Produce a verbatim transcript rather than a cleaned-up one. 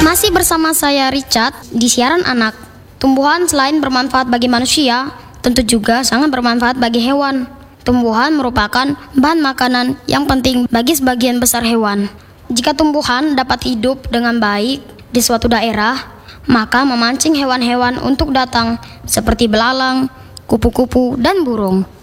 Masih bersama saya Richard di siaran anak. Tumbuhan selain bermanfaat bagi manusia, tentu juga sangat bermanfaat bagi hewan. Tumbuhan merupakan bahan makanan yang penting bagi sebagian besar hewan. Jika tumbuhan dapat hidup dengan baik di suatu daerah, maka memancing hewan-hewan untuk datang seperti belalang, kupu-kupu, dan burung.